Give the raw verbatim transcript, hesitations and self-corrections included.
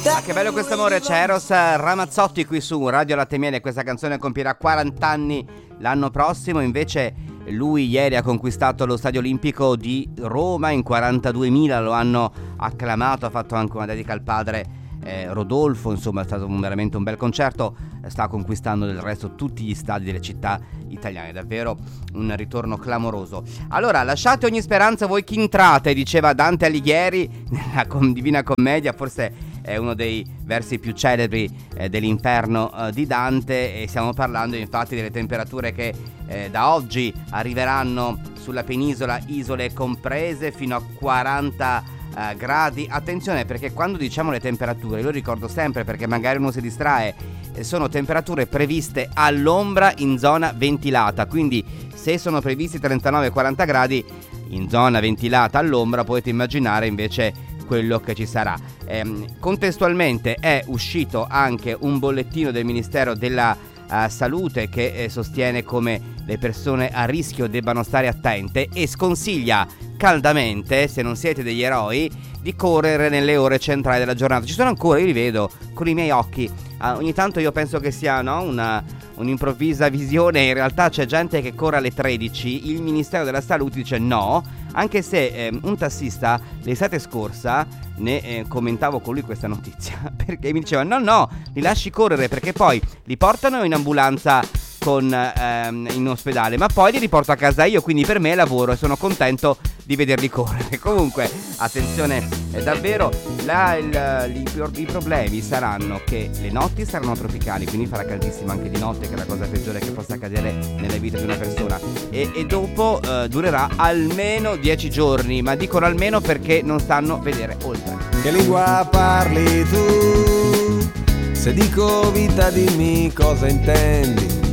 Ma che bello questo amore, c'è Eros Ramazzotti qui su Radio Latte e Miele. Questa canzone compierà quaranta anni l'anno prossimo. Invece lui ieri ha conquistato lo Stadio Olimpico di Roma in quarantaduemila, lo hanno acclamato, ha fatto anche una dedica al padre eh, Rodolfo. Insomma, è stato un, veramente un bel concerto. Sta conquistando del resto tutti gli stadi delle città italiane, davvero un ritorno clamoroso. Allora, lasciate ogni speranza voi chi intrate, diceva Dante Alighieri nella com- Divina Commedia, forse è uno dei versi più celebri eh, dell'Inferno eh, di Dante, e stiamo parlando infatti delle temperature che eh, da oggi arriveranno sulla penisola, isole comprese, fino a quaranta eh, gradi. Attenzione, perché quando diciamo le temperature, io lo ricordo sempre perché magari uno si distrae, eh, sono temperature previste all'ombra in zona ventilata, quindi se sono previsti trentanove quaranta gradi in zona ventilata all'ombra, potete immaginare invece quello che ci sarà. Eh, contestualmente è uscito anche un bollettino del Ministero della uh, Salute che eh, sostiene come le persone a rischio debbano stare attente e sconsiglia caldamente, se non siete degli eroi, di correre nelle ore centrali della giornata. Ci sono ancora, io li vedo con i miei occhi, uh, ogni tanto io penso che sia, no, una, un'improvvisa visione, in realtà c'è gente che corre alle tredici, il Ministero della Salute dice no, anche se eh, un tassista l'estate scorsa ne eh, commentavo con lui questa notizia, perché mi diceva no no, li lasci correre perché poi li portano in ambulanza con, ehm, in ospedale, ma poi li riporto a casa io, quindi per me è lavoro e sono contento di vederli correre. Comunque attenzione, eh, davvero la, il, i, i problemi saranno che le notti saranno tropicali, quindi farà caldissimo anche di notte, che è la cosa peggiore che possa accadere nella vita di una persona, e, e dopo eh, durerà almeno dieci giorni, ma dicono almeno perché non stanno a vedere oltre. Che lingua parli tu? Se dico vita dimmi cosa intendi.